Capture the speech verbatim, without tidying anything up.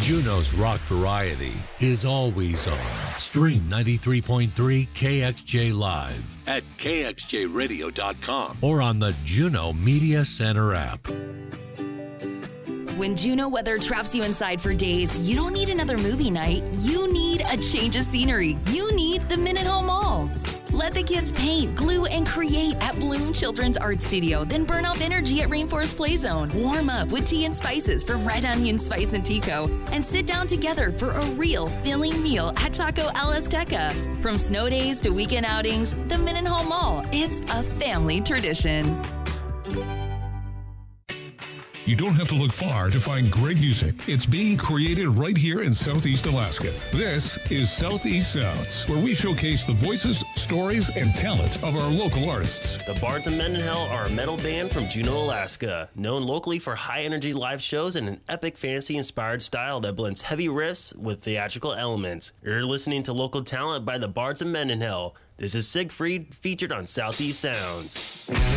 Juneau's rock variety is always on. Stream ninety-three point three K X J Live at K X J radio dot com or on the Juneau Media Center app. When Juneau weather traps you inside for days, you don't need another movie night. You need a change of scenery. You need the Minute Home Mall. Let the kids paint, glue, and create at Bloom Children's Art Studio. Then burn off energy at Rainforest Play Zone. Warm up with tea and spices from Red Onion Spice and Tico. And sit down together for a real filling meal at Taco Al Azteca. From snow days to weekend outings, the Minute Home Mall. It's a family tradition. You don't have to look far to find great music. It's being created right here in Southeast Alaska. This is Southeast Sounds, where we showcase the voices, stories, and talent of our local artists. The Bards of Mendenhall are a metal band from Juneau, Alaska, known locally for high-energy live shows and an epic fantasy-inspired style that blends heavy riffs with theatrical elements. You're listening to local talent by the Bards of Mendenhall. This is Siegfried, featured on Southeast Sounds.